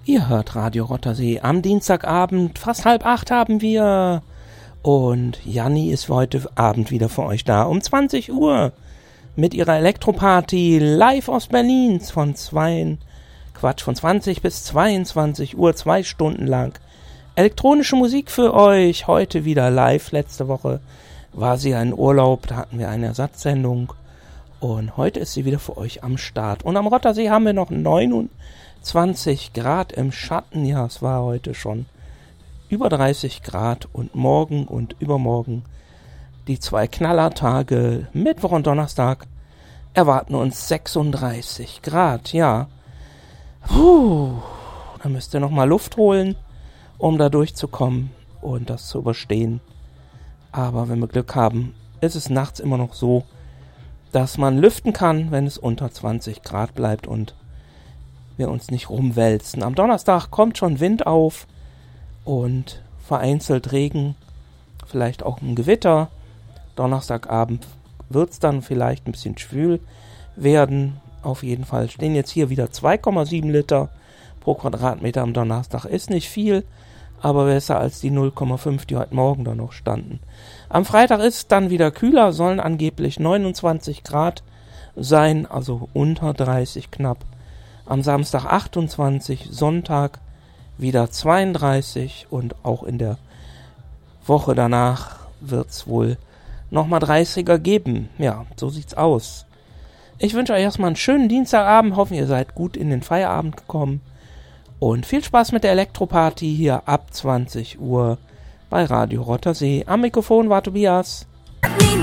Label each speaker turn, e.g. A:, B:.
A: Ihr hört Radio Rottersee. Am Dienstagabend, fast 7:30 haben wir. Und Janni ist heute Abend wieder für euch da. Um 20 Uhr mit ihrer Elektroparty live aus Berlin von 20 bis 22 Uhr, 2 Stunden lang. Elektronische Musik für euch. Heute wieder live. Letzte Woche war sie in Urlaub. Da hatten wir eine Ersatzsendung. Und heute ist sie wieder für euch am Start. Und am Rottersee haben wir noch 29 Grad im Schatten. Ja, es war heute schon über 30 Grad. Und morgen und übermorgen die 2 Knallertage, Mittwoch und Donnerstag, erwarten uns 36 Grad. Ja, da müsst ihr nochmal Luft holen, um da durchzukommen und das zu überstehen. Aber wenn wir Glück haben, ist es nachts immer noch so, dass man lüften kann, wenn es unter 20 Grad bleibt und wir uns nicht rumwälzen. Am Donnerstag kommt schon Wind auf und vereinzelt Regen, vielleicht auch ein Gewitter. Donnerstagabend wird es dann vielleicht ein bisschen schwül werden. Auf jeden Fall stehen jetzt hier wieder 2,7 Liter pro Quadratmeter am Donnerstag. Ist nicht viel, aber besser als die 0,5, die heute Morgen da noch standen. Am Freitag ist es dann wieder kühler, sollen angeblich 29 Grad sein, also unter 30 knapp. Am Samstag 28, Sonntag wieder 32 und auch in der Woche danach wird es wohl nochmal 30er geben. Ja, so sieht's aus. Ich wünsche euch erstmal einen schönen Dienstagabend, hoffe ihr seid gut in den Feierabend gekommen und viel Spaß mit der Elektroparty hier ab 20 Uhr bei Radio Rottersee. Am Mikrofon war Tobias.